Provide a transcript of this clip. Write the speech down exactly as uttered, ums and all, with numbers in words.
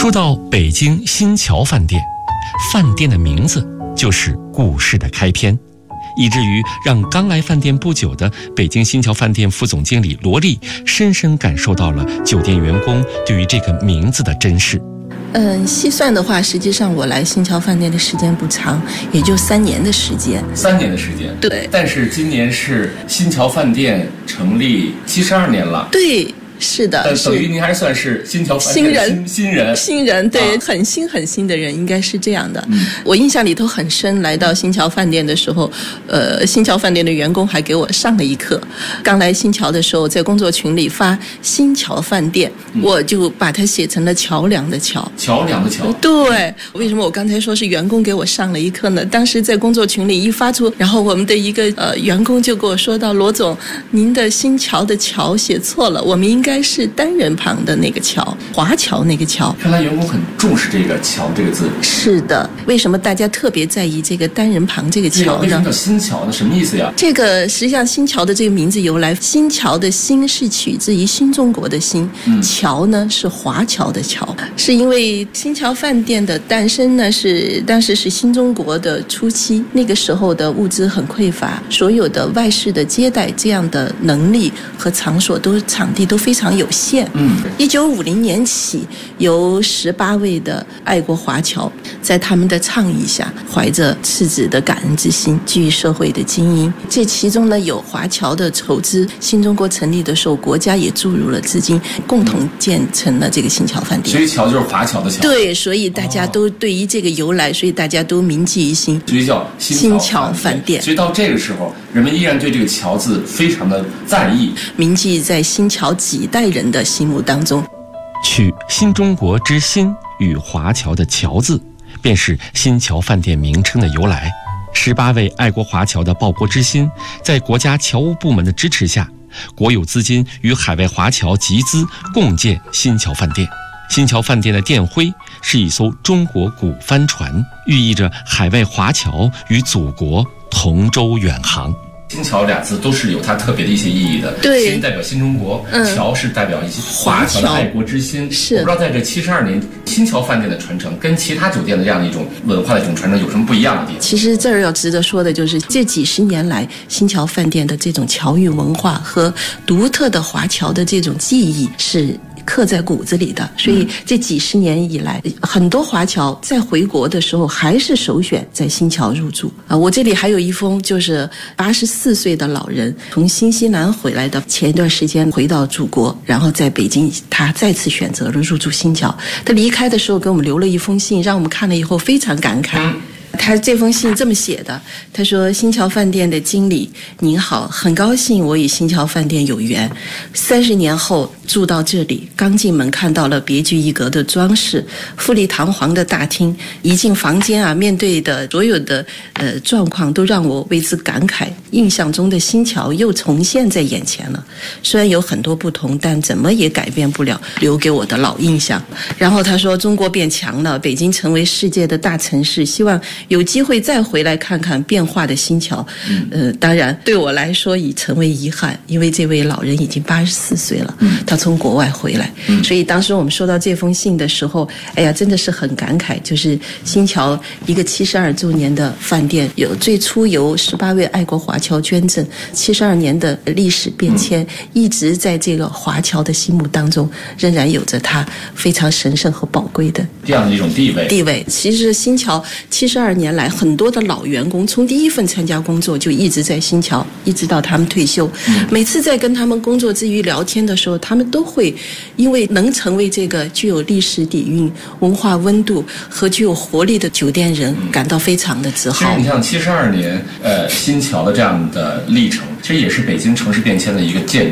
说到北京新桥饭店，饭店的名字就是故事的开篇，以至于让刚来饭店不久的北京新桥饭店副总经理罗丽深深感受到了酒店员工对于这个名字的珍视。 嗯，细算的话，实际上我来新桥饭店的时间不长，也就三年的时间。 三年的时间， 对。 但是今年是新桥饭店成立七十二年了。 对。是的， 但等于您还算是新桥饭店新人， 新人， 新人，对、啊，很新很新的人，应该是这样的。嗯、我印象里头很深，来到新桥饭店的时候，呃，新桥饭店的员工还给我上了一课。刚来新桥的时候，在工作群里发新桥饭店，嗯、我就把它写成了桥梁的桥， 桥梁的桥。 对，为什么我刚才说是员工给我上了一课呢？当时在工作群里一发出，然后我们的一个呃员工就跟我说到：“罗总，您的新桥的桥写错了，我们应该。”应该是单人旁的那个桥，华侨那个桥。 看来员工很重视这个桥这个字。 是的，为什么大家特别在意这个单人旁这个桥呢？ 为什么叫新桥呢？什么意思呀？ 这个实际上新桥的这个名字由来，新桥的新是取自于新中国的新，嗯、桥呢是华侨的侨，是因为新桥饭店的诞生呢是当时是新中国的初期，那个时候的物资很匮乏，所有的外事的接待这样的能力和场所都场地都非常。有限。嗯，一九五零年起，由十八位的爱国华侨，在他们的倡议下，怀着赤子的感恩之心，基于社会的精英。这其中呢，有华侨的筹资，新中国成立的时候，国家也注入了资金，共同建成了这个新桥饭店。 所以桥就是华侨的桥。 对，所以大家都对于这个由来，所以大家都铭记于心。 所以叫新桥饭店。 所以到这个时候，人们依然对这个桥字非常的在意， 铭记在新桥几代人的心目当中。 取新中国之新与华侨的侨字，便是新桥饭店名称的由来。十八位爱国华侨的报国之心，在国家侨务部门的支持下，国有资金与海外华侨集资共建新桥饭店。新桥饭店的店徽是一艘中国古帆船，寓意着海外华侨与祖国同舟远航。 新桥俩字都是有它特别的一些意义的， 对， 新代表新中国， 嗯、 侨是代表一些华侨的爱国之心。 是， 我不知道在这七十二年新桥饭店的传承，跟其他酒店的这样的一种文化的一种传承有什么不一样的地方？ 其实这儿要值得说的就是，这几十年来新桥饭店的这种侨寓文化和独特的华侨的这种技艺是刻在骨子里的，所以这几十年以来，很多华侨在回国的时候还是首选在新桥入住啊。我这里还有一封，就是八十四岁的老人从新西兰回来的，前一段时间回到祖国，然后在北京他再次选择了入住新桥。他离开的时候给我们留了一封信，让我们看了以后非常感慨。他这封信这么写的，他说：新桥饭店的经理您好，很高兴我与新桥饭店有缘，三十年后住到这里，刚进门看到了别具一格的装饰，富丽堂皇的大厅，一进房间啊，面对的所有的呃状况都让我为之感慨，印象中的新桥又重现在眼前了，虽然有很多不同，但怎么也改变不了留给我的老印象。然后他说：中国变强了，北京成为世界的大城市，希望有机会再回来看看变化的新桥。嗯、呃，当然对我来说已成为遗憾，因为这位老人已经八十四岁了，嗯、他从国外回来，嗯、所以当时我们收到这封信的时候，哎呀，真的是很感慨，就是新桥一个七十二周年的饭店，有最初由十八位爱国华侨捐赠，七十二年的历史变迁，嗯、一直在这个华侨的心目当中，仍然有着它非常神圣和宝贵的这样的一种地位。 地位，其实新桥七十二年来，很多的老员工从第一份参加工作就一直在新桥，一直到他们退休。嗯、每次在跟他们工作之余聊天的时候，他们都会因为能成为这个具有历史底蕴、文化温度和具有活力的酒店人，感到非常的自豪。 其实你像七十二年，呃，新桥的这样的历程，其实也是北京城市变迁的一个见证。